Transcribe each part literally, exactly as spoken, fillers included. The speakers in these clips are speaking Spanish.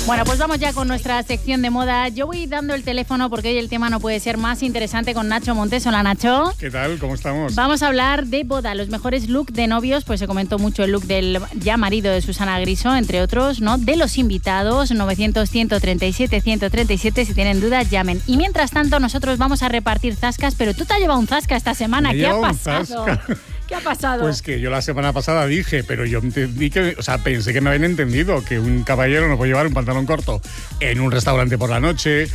Bueno, pues vamos ya con nuestra sección de moda. Yo voy dando el teléfono porque hoy el tema no puede ser más interesante con Nacho Montes. Hola, Nacho. ¿Qué tal? ¿Cómo estamos? Vamos a hablar de boda, los mejores looks de novios. Pues se comentó mucho el look del ya marido de Susana Griso, entre otros, ¿no? De los invitados, novecientos, ciento treinta y siete, ciento treinta y siete. Si tienen dudas, llamen. Y mientras tanto, nosotros vamos a repartir zascas, pero tú te has llevado un zasca esta semana. Me ¿Qué ha un pasado? zasca. ¿Qué ha pasado? Pues que yo la semana pasada dije, pero yo entendí que, o sea, pensé que me habían entendido que un caballero no puede llevar un pantalón corto en un restaurante por la noche,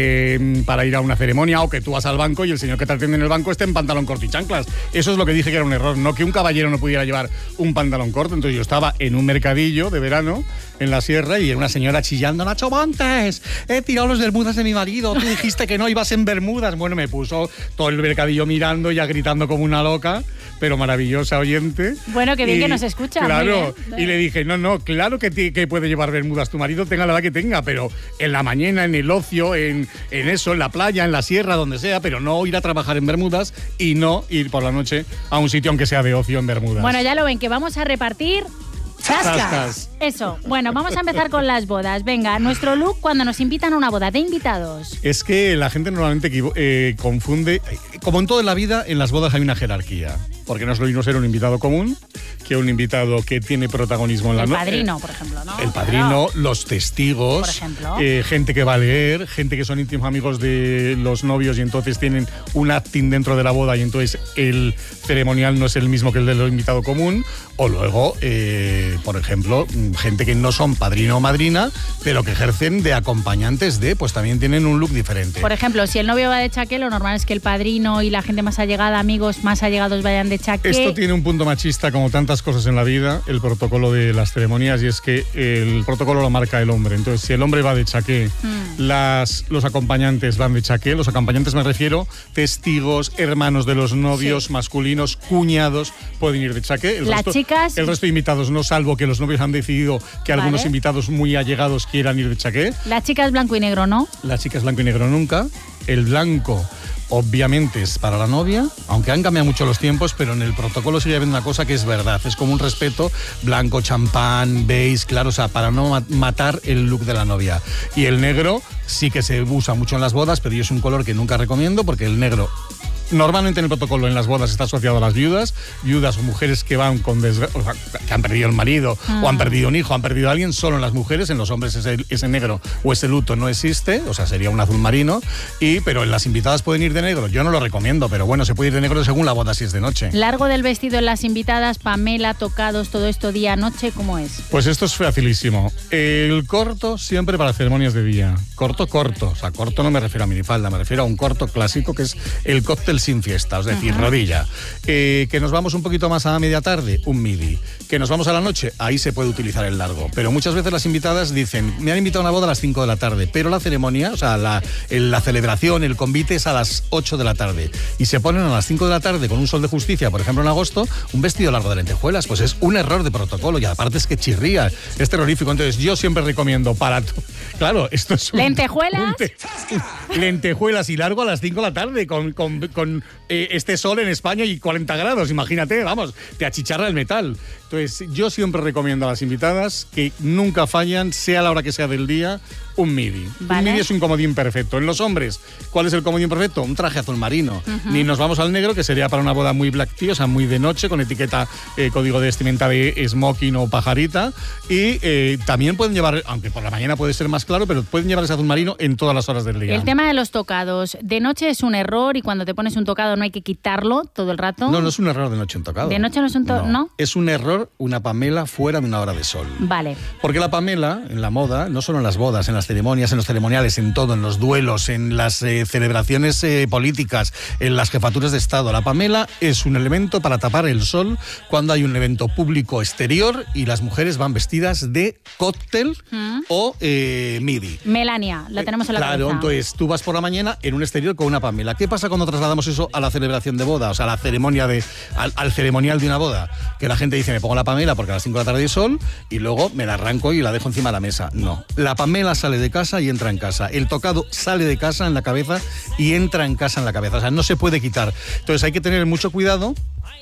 eh, para ir a una ceremonia, o que tú vas al banco y el señor que te atiende en el banco esté en pantalón corto y chanclas. Eso es lo que dije que era un error, no que un caballero no pudiera llevar un pantalón corto. Entonces yo estaba en un mercadillo de verano en la sierra y era una señora chillando: Nacho Montes, he tirado los bermudas de mi marido, tú dijiste que no ibas en bermudas. Bueno, me puso todo el mercadillo mirando, ya gritando como una loca, pero maravillosa oyente. Bueno, qué bien y, que nos escucha. Claro, y le dije, no, no, claro que, t- que puede llevar bermudas tu marido, tenga la edad que tenga, pero en la mañana, en el ocio, en, en eso, en la playa, en la sierra, donde sea, pero no ir a trabajar en bermudas y no ir por la noche a un sitio aunque sea de ocio en bermudas. Bueno, ya lo ven, que vamos a repartir zascas. Zascas. Eso. Bueno, vamos a empezar con las bodas. Venga, nuestro look cuando nos invitan a una boda de invitados. Es que la gente normalmente eh, confunde, como en toda la vida, en las bodas hay una jerarquía. Porque no es lo mismo ser un invitado común que un invitado que tiene protagonismo en la El noche. padrino, por ejemplo, ¿no? El padrino, Claro. los testigos, Por ejemplo. eh, gente que va a leer, gente que son íntimos amigos de los novios y entonces tienen un acting dentro de la boda y entonces el ceremonial no es el mismo que el del invitado común. O luego, eh, por ejemplo, gente que no son padrino o madrina, pero que ejercen de acompañantes de, pues también tienen un look diferente. Por ejemplo, si el novio va de chaqué, lo normal es que el padrino y la gente más allegada, amigos más allegados, vayan de chaqué. Esto tiene un punto machista, como tantas cosas en la vida, el protocolo de las ceremonias, y es que el protocolo lo marca el hombre. Entonces, si el hombre va de chaqué, mm. las, los acompañantes van de chaqué. Los acompañantes me refiero, testigos, hermanos de los novios, sí. masculinos, cuñados, pueden ir de chaqué. El las resto, chicas... El resto de invitados no, salvo que los novios han decidido que vale. algunos invitados muy allegados quieran ir de chaqué. Las chicas blanco y negro, ¿no? Las chicas blanco y negro nunca. El blanco... obviamente es para la novia, aunque han cambiado mucho los tiempos, pero en el protocolo sigue habiendo una cosa que es verdad, es como un respeto, blanco, champán, beige, claro, o sea, para no matar el look de la novia. Y el negro sí que se usa mucho en las bodas, pero yo es un color que nunca recomiendo porque el negro... Normalmente en el protocolo en las bodas está asociado a las viudas, viudas o mujeres que van con desgra- o sea, que han perdido el marido ah. o han perdido un hijo, han perdido a alguien, solo en las mujeres, en los hombres ese, ese negro o ese luto no existe, o sea, sería un azul marino, y pero en las invitadas pueden ir de negro, yo no lo recomiendo, pero bueno, se puede ir de negro según la boda si es de noche. Largo del vestido en las invitadas, Pamela, tocados, todo esto día, noche, ¿cómo es? Pues esto es facilísimo. El corto siempre para ceremonias de día, corto, corto, o sea, corto no me refiero a minifalda, me refiero a un corto clásico que es el cóctel sin fiesta, es decir, uh-huh. rodilla. Eh, que nos vamos un poquito más a media tarde, un midi. Que nos vamos a la noche, ahí se puede utilizar el largo. Pero muchas veces las invitadas dicen, me han invitado a una boda a las cinco de la tarde, pero la ceremonia, o sea, la, el, la celebración, el convite es a las ocho de la tarde. Y se ponen a las cinco de la tarde con un sol de justicia, por ejemplo en agosto, un vestido largo de lentejuelas. Pues es un error de protocolo y aparte es que chirría, es terrorífico. Entonces yo siempre recomiendo para... T- claro, esto es un... ¿Lentejuelas? Un te- lentejuelas y largo a las cinco de la tarde con... con, con eh, este sol en España y cuarenta grados, imagínate, vamos, te achicharra el metal. Entonces, yo siempre recomiendo a las invitadas que nunca fallan, sea la hora que sea del día, un midi. Vale. Un midi es un comodín perfecto. En los hombres, ¿cuál es el comodín perfecto? Un traje azul marino. Uh-huh. Ni nos vamos al negro, que sería para una boda muy black tea, o sea, muy de noche, con etiqueta, eh, código de vestimenta de smoking o pajarita. Y eh, también pueden llevar, aunque por la mañana puede ser más claro, pero pueden llevar ese azul marino en todas las horas del día. El tema de los tocados. De noche es un error y cuando te pones un tocado no hay que quitarlo todo el rato. No, no es un error de noche un tocado. ¿De noche no es un tocado? No. ¿No? Es un error una Pamela fuera de una hora de sol. Vale. Porque la Pamela, en la moda, no solo en las bodas, en las ceremonias, en los ceremoniales, en todo, en los duelos, en las eh, celebraciones eh, políticas, en las jefaturas de Estado, la Pamela es un elemento para tapar el sol cuando hay un evento público exterior y las mujeres van vestidas de cóctel ¿Mm? o eh, midi. Melania, la tenemos en la claro, cabeza. Claro, entonces tú vas por la mañana en un exterior con una Pamela. ¿Qué pasa cuando trasladamos eso a la celebración de boda? O sea, a la ceremonia de, al, al ceremonial de una boda. Que la gente dice, me pongo la Pamela porque a las cinco de la tarde hay sol y luego me la arranco y la dejo encima de la mesa. No, la Pamela sale de casa y entra en casa. El tocado sale de casa en la cabeza y entra en casa en la cabeza. O sea, no se puede quitar. Entonces hay que tener mucho cuidado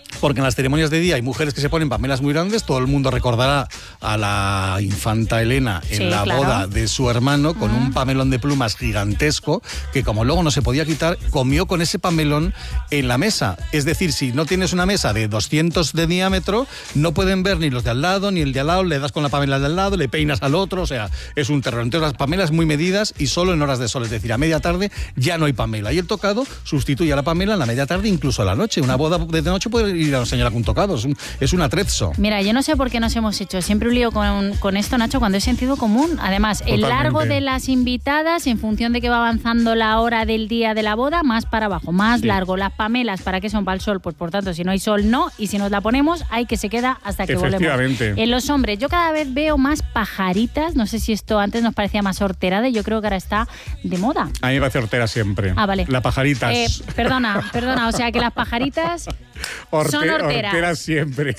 Porque en las ceremonias de día hay mujeres que se ponen pamelas muy grandes. Todo el mundo recordará a la infanta Elena en sí, la claro. boda de su hermano con uh-huh. un pamelón de plumas gigantesco que, como luego no se podía quitar, comió con ese pamelón en la mesa. Es decir, si no tienes una mesa de doscientos de diámetro, no pueden ver ni los de al lado ni el de al lado. Le das con la pamela de al lado, le peinas al otro, o sea, es un terror. Entonces las pamelas muy medidas y solo en horas de sol, es decir, a media tarde ya no hay pamela. Y el tocado sustituye a la pamela en la media tarde, incluso a la noche. Una boda de noche puede ir a una señora con tocado, es un, es un atrezzo. Mira, yo no sé por qué nos hemos hecho siempre un lío con, con esto, Nacho, cuando es sentido común. Además, Totalmente. El largo de las invitadas, en función de que va avanzando la hora del día de la boda, más para abajo, más sí. largo. Las pamelas, ¿para qué son? Para el sol. Pues por tanto, si no hay sol, no. Y si nos la ponemos, hay que se queda hasta que volvemos. En los hombres, yo cada vez veo más pajaritas. No sé si esto antes nos parecía más horterada y yo creo que ahora está de moda. A mí me parece hortera siempre. Ah, vale. La pajaritas. Eh, perdona, perdona. O sea, que las pajaritas Horte, son horteras. Horteras siempre.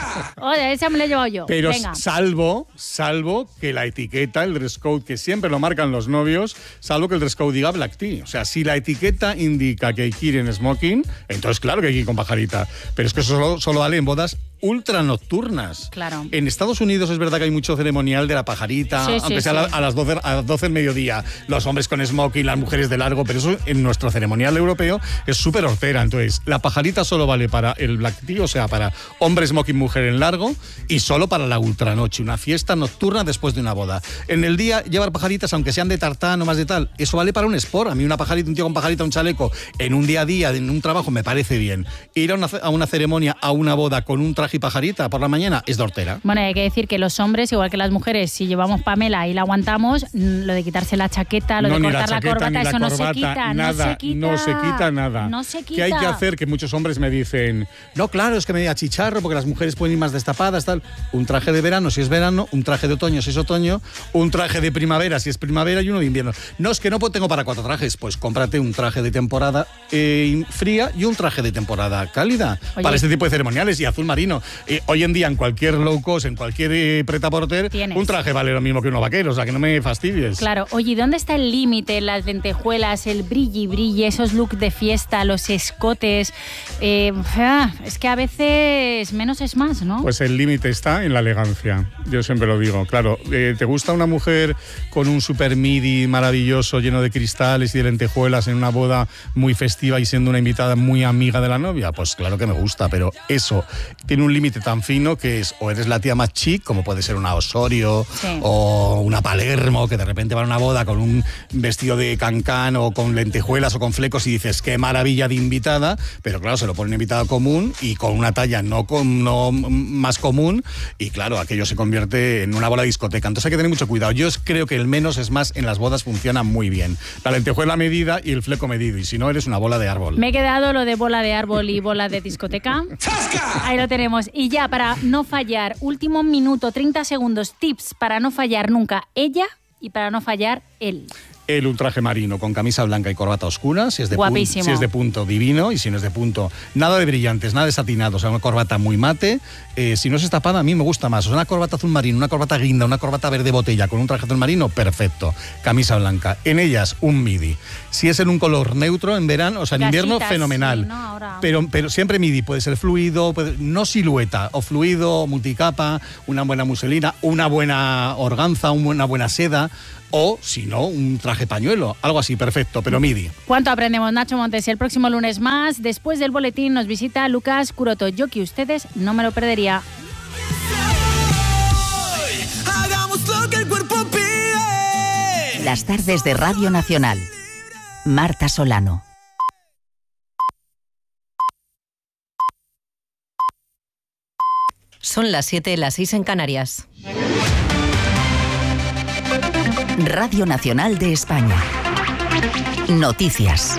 Oye, esa me la he llevado yo. Pero Venga. salvo, salvo que la etiqueta, el dress code, que siempre lo marcan los novios, salvo que el dress code diga black tea. O sea, si la etiqueta indica que hay que ir en smoking, entonces claro que hay que ir con pajarita. Pero es que eso solo, solo vale en bodas ultra nocturnas. Claro. En Estados Unidos es verdad que hay mucho ceremonial de la pajarita, sí, aunque sí, sea sí. a las doce, a las doce del mediodía, los hombres con smoking, las mujeres de largo, pero eso en nuestro ceremonial europeo es súper hortera. Entonces, la pajarita solo vale para el black tea, o sea, para hombre smoking, mujer en largo, y solo para la ultranoche, una fiesta nocturna después de una boda. En el día, llevar pajaritas, aunque sean de tartán o más de tal, eso vale para un sport. A mí una pajarita, un tío con pajarita, un chaleco, en un día a día, en un trabajo, me parece bien. Ir a una, a una ceremonia, a una boda con un traje y pajarita por la mañana es de hortera. Bueno, hay que decir que los hombres, igual que las mujeres, si llevamos pamela y la aguantamos, lo de quitarse la chaqueta, lo no, de cortar la, la chaqueta, corbata, eso la no corbata, se quita, nada, no se quita. No se quita nada. No se quita. ¿Qué hay que hacer? Que muchos hombres me dicen, no, claro, es que me da chicharro porque las mujeres pueden ir más destapadas, tal. Un traje de verano si es verano, un traje de otoño si es otoño, un traje de primavera si es primavera y uno de invierno. No, es que no tengo para cuatro trajes. Pues cómprate un traje de temporada eh, fría y un traje de temporada cálida. Oye, para este tipo de ceremoniales. Y azul marino. Eh, hoy en día en cualquier low cost, en cualquier eh, prêt-à-porter, un traje vale lo mismo que uno vaquero, o sea, que no me fastidies. Claro. Oye, ¿dónde está el límite? Las lentejuelas, el brilli brilli, esos looks de fiesta, los escotes. Eh, es que a veces menos es más, ¿no? Pues el límite está en la elegancia. Yo siempre lo digo. Claro, eh, ¿te gusta una mujer con un super midi maravilloso, lleno de cristales y de lentejuelas en una boda muy festiva y siendo una invitada muy amiga de la novia? Pues claro que me gusta, pero eso tiene un límite tan fino que es, o eres la tía más chic, como puede ser una Osorio, sí, o una Palermo, que de repente va a una boda con un vestido de cancán o con lentejuelas o con flecos y dices, qué maravilla de invitada, pero claro, se lo pone un invitado común y con una talla no, con, no más común, y claro, aquello se convierte en una bola de discoteca. Entonces hay que tener mucho cuidado. Yo creo que el menos es más en las bodas funciona muy bien. La lentejuela medida y el fleco medido, y si no, eres una bola de árbol. Me he quedado lo de bola de árbol y bola de discoteca. Ahí lo tenemos. Y ya, para no fallar, último minuto, treinta segundos, tips para no fallar nunca ella y para no fallar él. El un traje marino con camisa blanca y corbata oscura, si es de guapísimo. Punto, si es de punto, divino, y si no es de punto, nada de brillantes, nada de satinado, o sea, una corbata muy mate. Eh, si no es estapada, a mí me gusta más. O sea, una corbata azul marino, una corbata guinda, una corbata verde botella con un traje azul marino, perfecto. Camisa blanca. En ellas, un midi. Si es en un color neutro, en verano, o sea, en Gasitas, invierno, fenomenal. Sí, no, ahora... pero, pero siempre midi, puede ser fluido, puede, no silueta, o fluido, multicapa, una buena muselina, una buena organza, una buena seda. O, si no, un traje pañuelo, algo así, perfecto, pero midi. ¿Cuánto aprendemos, Nacho Montes? El próximo lunes más, después del boletín, nos visita Lucas Curoto. Yo que ustedes no me lo perdería. Hagamos lo que el cuerpo pide. Las tardes de Radio Nacional. Marta Solano. Son las siete, las seis en Canarias. Radio Nacional de España. Noticias.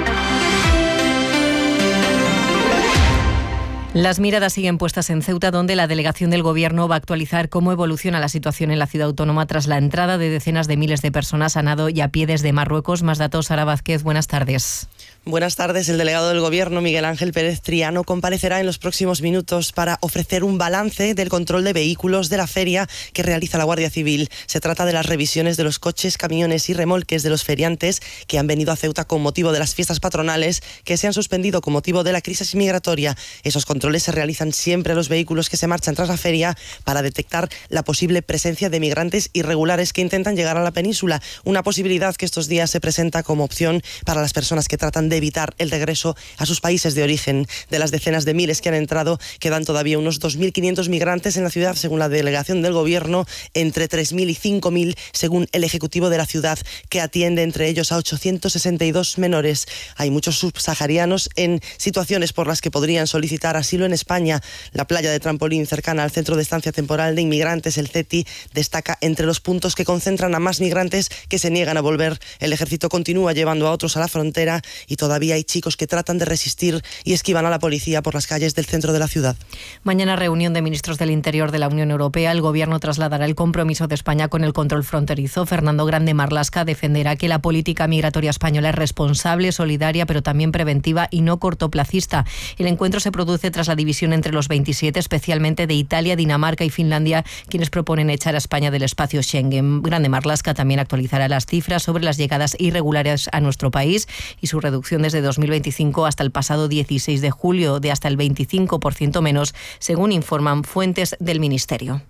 Las miradas siguen puestas en Ceuta, donde la delegación del Gobierno va a actualizar cómo evoluciona la situación en la ciudad autónoma tras la entrada de decenas de miles de personas a nado y a pie desde Marruecos. Más datos, Sara Vázquez, buenas tardes. Buenas tardes. El delegado del Gobierno, Miguel Ángel Pérez Triano, comparecerá en los próximos minutos para ofrecer un balance del control de vehículos de la feria que realiza la Guardia Civil. Se trata de las revisiones de los coches, camiones y remolques de los feriantes que han venido a Ceuta con motivo de las fiestas patronales que se han suspendido con motivo de la crisis migratoria. Esos controles controles se realizan siempre a los vehículos que se marchan tras la feria para detectar la posible presencia de migrantes irregulares que intentan llegar a la península, una posibilidad que estos días se presenta como opción para las personas que tratan de evitar el regreso a sus países de origen. De las decenas de miles que han entrado, quedan todavía unos dos mil quinientos migrantes en la ciudad, según la delegación del Gobierno, entre tres mil y cinco mil, según el Ejecutivo de la ciudad, que atiende entre ellos a ochocientos sesenta y dos menores. Hay muchos subsaharianos en situaciones por las que podrían solicitar asilo en España. La playa de Trampolín, cercana al Centro de Estancia Temporal de Inmigrantes, el CETI, destaca entre los puntos que concentran a más migrantes que se niegan a volver. El ejército continúa llevando a otros a la frontera y todavía hay chicos que tratan de resistir y esquivan a la policía por las calles del centro de la ciudad. Mañana reunión de ministros del Interior de la Unión Europea. El Gobierno trasladará el compromiso de España con el control fronterizo. Fernando Grande Marlaska defenderá que la política migratoria española es responsable, solidaria, pero también preventiva y no cortoplacista. El encuentro se produce tras la división entre los veintisiete, especialmente de Italia, Dinamarca y Finlandia, quienes proponen echar a España del espacio Schengen. Grande Marlaska también actualizará las cifras sobre las llegadas irregulares a nuestro país y su reducción desde dos mil veinticinco hasta el pasado dieciséis de julio de hasta el veinticinco por ciento menos, según informan fuentes del Ministerio.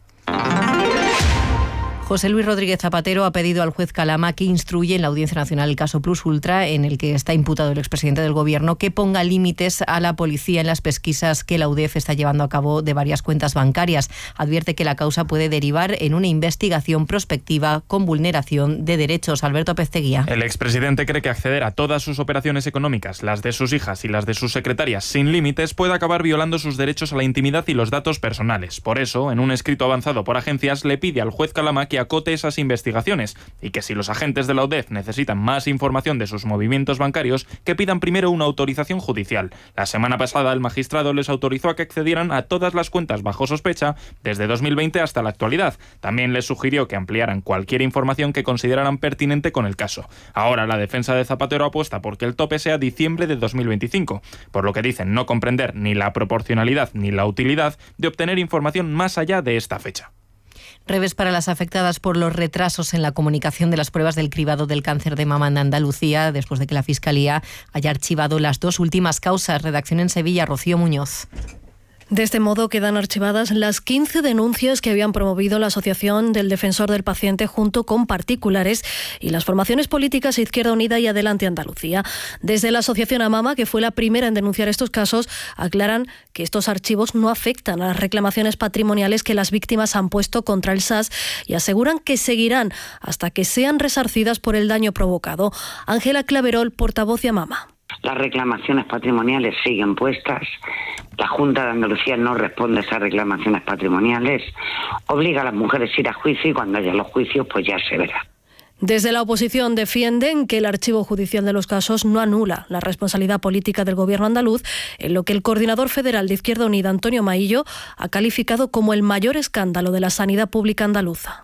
José Luis Rodríguez Zapatero ha pedido al juez Calama que instruye en la Audiencia Nacional el caso Plus Ultra, en el que está imputado el expresidente del Gobierno, que ponga límites a la policía en las pesquisas que la U D E F está llevando a cabo de varias cuentas bancarias. Advierte que la causa puede derivar en una investigación prospectiva con vulneración de derechos. Alberto Pezteguía. El expresidente cree que acceder a todas sus operaciones económicas, las de sus hijas y las de sus secretarias, sin límites, puede acabar violando sus derechos a la intimidad y los datos personales. Por eso, en un escrito avanzado por agencias, le pide al juez Calama que acote esas investigaciones y que si los agentes de la U D E F necesitan más información de sus movimientos bancarios, que pidan primero una autorización judicial. La semana pasada el magistrado les autorizó a que accedieran a todas las cuentas bajo sospecha desde dos mil veinte hasta la actualidad. También les sugirió que ampliaran cualquier información que consideraran pertinente con el caso. Ahora la defensa de Zapatero apuesta porque el tope sea diciembre de dos mil veinticinco, por lo que dicen no comprender ni la proporcionalidad ni la utilidad de obtener información más allá de esta fecha. Revés para las afectadas por los retrasos en la comunicación de las pruebas del cribado del cáncer de mama en Andalucía, después de que la Fiscalía haya archivado las dos últimas causas. Redacción en Sevilla, Rocío Muñoz. De este modo quedan archivadas las quince denuncias que habían promovido la Asociación del Defensor del Paciente junto con particulares y las formaciones políticas Izquierda Unida y Adelante Andalucía. Desde la Asociación AMAMA, que fue la primera en denunciar estos casos, aclaran que estos archivos no afectan a las reclamaciones patrimoniales que las víctimas han puesto contra el S A S y aseguran que seguirán hasta que sean resarcidas por el daño provocado. Ángela Claverol, portavoz de AMAMA. Las reclamaciones patrimoniales siguen puestas. La Junta de Andalucía no responde a esas reclamaciones patrimoniales. Obliga a las mujeres a ir a juicio y cuando haya los juicios pues ya se verá. Desde la oposición defienden que el archivo judicial de los casos no anula la responsabilidad política del Gobierno andaluz, en lo que el coordinador federal de Izquierda Unida, Antonio Maillo, ha calificado como el mayor escándalo de la sanidad pública andaluza.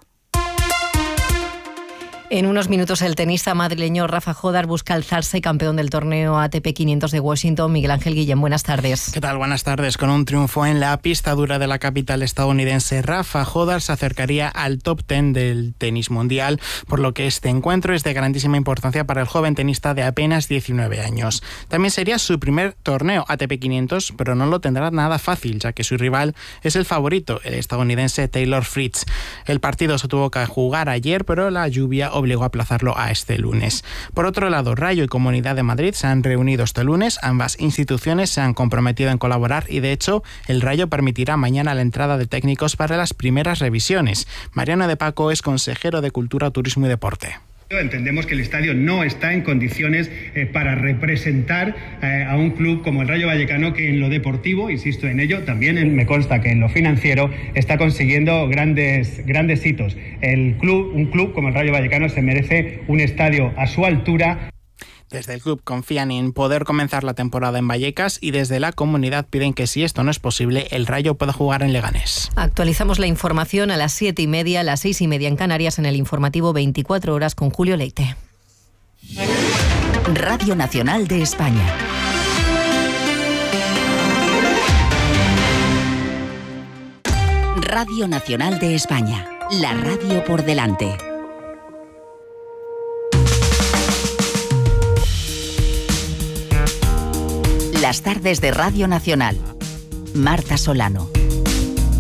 En unos minutos el tenista madrileño Rafa Jodar busca alzarse campeón del torneo A T P quinientos de Washington. Miguel Ángel Guillén, buenas tardes. ¿Qué tal? Buenas tardes. Con un triunfo en la pista dura de la capital estadounidense, Rafa Jodar se acercaría al top diez del tenis mundial, por lo que este encuentro es de grandísima importancia para el joven tenista de apenas diecinueve años. También sería su primer torneo A T P quinientos, pero no lo tendrá nada fácil, ya que su rival es el favorito, el estadounidense Taylor Fritz. El partido se tuvo que jugar ayer, pero la lluvia obligó a aplazarlo a este lunes. Por otro lado, Rayo y Comunidad de Madrid se han reunido este lunes. Ambas instituciones se han comprometido en colaborar y, de hecho, el Rayo permitirá mañana la entrada de técnicos para las primeras revisiones. Mariano de Paco es consejero de Cultura, Turismo y Deporte. Entendemos que el estadio no está en condiciones eh, para representar eh, a un club como el Rayo Vallecano, que en lo deportivo, insisto en ello, también en, me consta que en lo financiero está consiguiendo grandes, grandes hitos. El club, un club como el Rayo Vallecano se merece un estadio a su altura. Desde el club confían en poder comenzar la temporada en Vallecas y desde la comunidad piden que, si esto no es posible, el Rayo pueda jugar en Leganés. Actualizamos la información a las siete y media, a las seis y media en Canarias, en el informativo veinticuatro horas con Julio Leite. Radio Nacional de España. Radio Nacional de España. La radio por delante. Las tardes de Radio Nacional. Marta Solano.